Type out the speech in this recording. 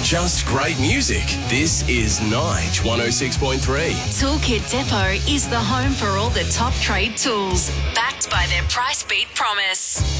just great music. This is Nige 106.3. Toolkit Depot is the home for all the top trade tools, backed by their price beat promise.